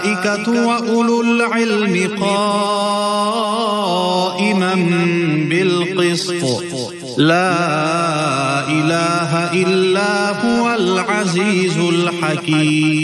والملائكة وأولو العلم قائما بالقسط لا إله إلا هو العزيز الحكيم.